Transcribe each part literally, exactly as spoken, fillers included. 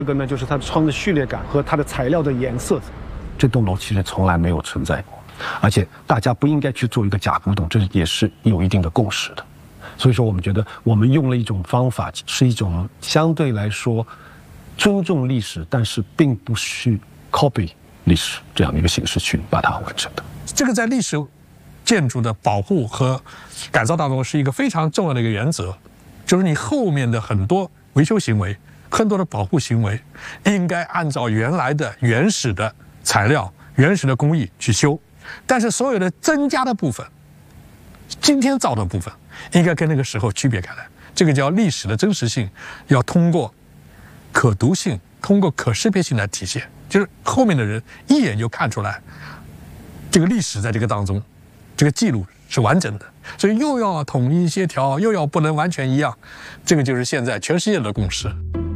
这个呢，就是它窗的序列感和它的材料的颜色。这栋楼其实从来没有存在过，而且大家不应该去做一个假古董，这也是有一定的共识的。所以说，我们觉得我们用了一种方法，是一种相对来说尊重历史，但是并不是 copy 历史这样的一个形式去把它完成的。 这个在历史建筑的保护和改造当中是一个非常重要的一个原则，就是你后面的很多维修行为、很多的保护行为，应该按照原来的原始的材料、原始的工艺去修，但是所有的增加的部分，今天造的部分，应该跟那个时候区别开来。这个叫历史的真实性，要通过可读性、通过可识别性来体现，就是后面的人一眼就看出来，这个历史在这个当中，这个记录是完整的。所以又要统一协调，又要不能完全一样，这个就是现在全世界的共识。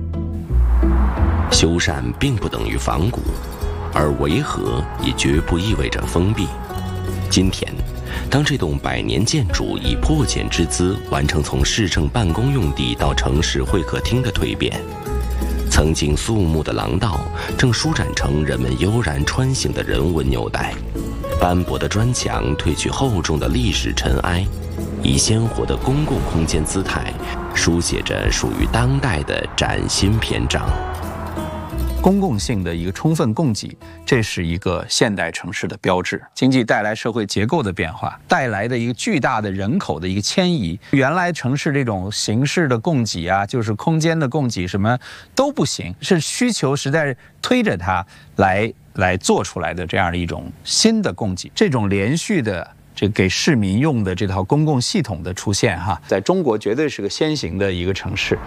修缮并不等于仿古，而维和也绝不意味着封闭。今天，当这栋百年建筑以破茧之姿完成从市政办公用地到城市会客厅的蜕变，曾经肃穆的廊道正舒展成人们悠然穿行的人文纽带，斑驳的砖墙褪去厚重的历史尘埃，以鲜活的公共空间姿态，书写着属于当代的崭新篇章。 公共性的一个充分供给，这是一个现代城市的标志。经济带来社会结构的变化，带来的一个巨大的人口的一个迁移。原来城市这种形式的供给啊，就是空间的供给，什么都不行，是需求实在推着它来来做出来的这样的一种新的供给。这种连续的这给市民用的这套公共系统的出现，哈，在中国绝对是个先行的一个城市。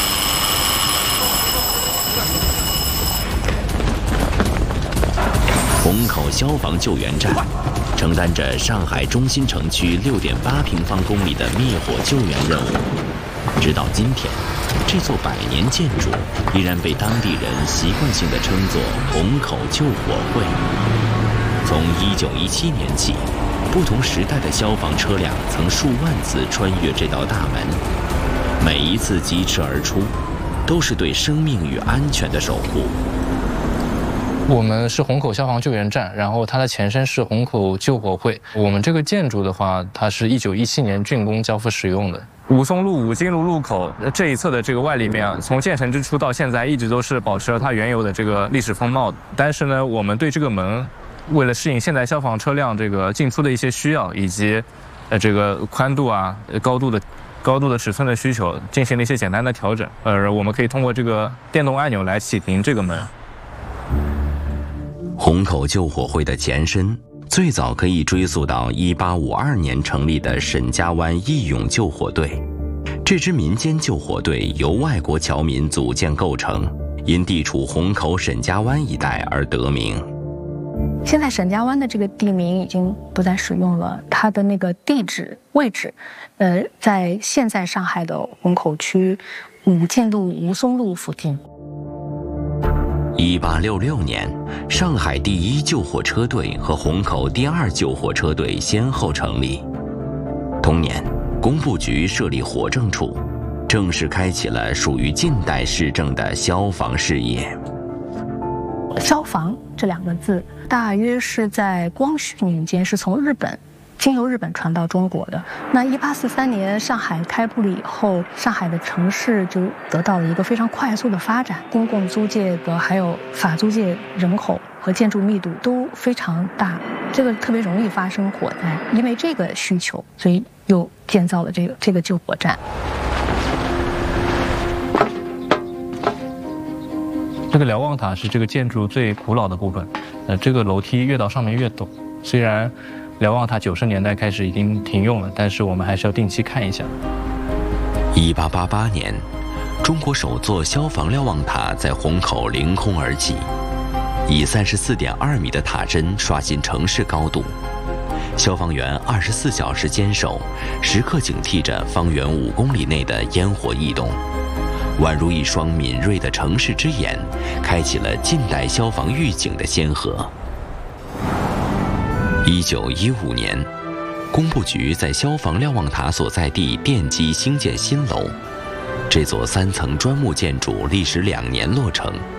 虹口消防救援站承担着上海中心城区六点八平方公里的灭火救援任务。直到今天，这座百年建筑依然被当地人习惯性地称作虹口救火会。从一九一七年起，不同时代的消防车辆曾数万次穿越这道大门，每一次疾驰而出，都是对生命与安全的守护。 我们是虹口消防救援站，然后它的前身是虹口救火会。我们这个建筑的话，它是一九一七年竣工交付使用的。武松路武金路路口这一侧的这个外立面啊，从建成之初到现在一直都是保持了它原有的这个历史风貌的。但是呢，我们对这个门，为了适应现代消防车辆这个进出的一些需要，以及呃这个宽度啊、高度的高度的尺寸的需求，进行了一些简单的调整。呃，我们可以通过这个电动按钮来启停这个门。 虹口救火会的前身最早可以追溯到一八五二年成立的沈家湾义勇救火队。这支民间救火队由外国侨民组建构成，因地处虹口沈家湾一带而得名。 现在沈家湾的这个地名已经不再使用了，它的那个地址位置，呃，在现在上海的虹口区武进路吴淞路附近。 一八六六年，上海第一救火车队和虹口第二救火车队先后成立。同年，工部局设立火政处，正式开启了属于近代市政的消防事业。 消防这两个字，大约是在光绪年间是从日本经由日本传到中国的。那一八四三年上海开埠了以后，上海的城市就得到了一个非常快速的发展，公共租界的还有法租界人口和建筑密度都非常大，这个特别容易发生火灾。因为这个需求，所以又建造了这个这个救火站。 这个瞭望塔是这个建筑最古老的部分，呃，这个楼梯越到上面越陡。虽然瞭望塔九十年代开始已经停用了，但是我们还是要定期看一下。 一八八八年，中国首座消防瞭望塔在虹口凌空而起，以三十四点二米的塔身刷新城市高度。消防员二十四小时坚守，时刻警惕着方圆五公里内的烟火异动，宛如一双敏锐的城市之眼，开启了近代消防预警的先河。一九一五年，工部局在消防瞭望塔所在地奠基兴建新楼，这座三层砖木建筑历时两年落成，